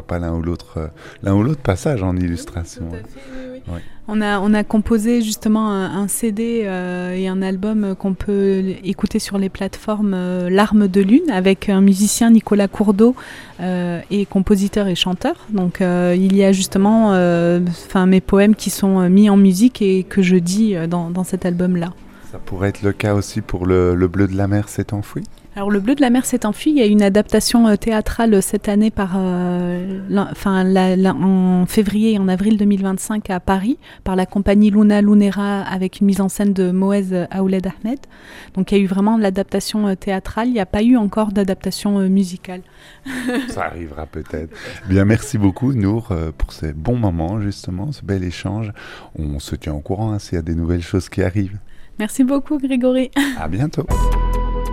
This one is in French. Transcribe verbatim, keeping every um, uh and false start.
pas l'un ou l'autre, euh, l'un ou l'autre passage en illustration. Oui, tout à fait, oui, oui. Ouais. On a, on a composé justement un, un C D euh, et un album qu'on peut écouter sur les plateformes euh, Larmes de Lune avec un musicien Nicolas Courdeau euh, et compositeur et chanteur. Donc euh, il y a justement euh, mes poèmes qui sont mis en musique et que je dis dans, dans cet album-là. Ça pourrait être le cas aussi pour le, le bleu de la mer s'est enfui. Alors le bleu de la mer s'est enfui, il y a une adaptation euh, théâtrale cette année par, euh, la, enfin, la, la, en février et en avril deux mille vingt-cinq à Paris par la compagnie Luna Lunera avec une mise en scène de Moez Aouled Ahmed. Donc il y a eu vraiment l'adaptation euh, théâtrale, il n'y a pas eu encore d'adaptation euh, musicale. Ça arrivera peut-être. Bien, merci beaucoup Nour euh, pour ces bons moments justement, ce bel échange. On se tient au courant hein, s'il y a des nouvelles choses qui arrivent. Merci beaucoup Grégory. À bientôt.